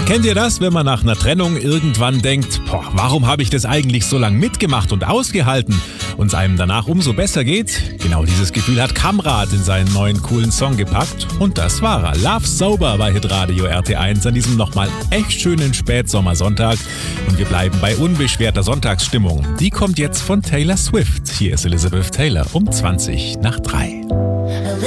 Kennt ihr das, wenn man nach einer Trennung irgendwann denkt, warum habe ich das eigentlich so lange mitgemacht und ausgehalten und es einem danach umso besser geht? Genau dieses Gefühl hat Kamrat in seinen neuen coolen Song gepackt und das war er. Love Sober bei Hitradio RT1 an diesem nochmal echt schönen Spätsommersonntag und wir bleiben bei unbeschwerter Sonntagsstimmung. Die kommt jetzt von Taylor Swift. Hier ist Elizabeth Taylor um 20 nach 3.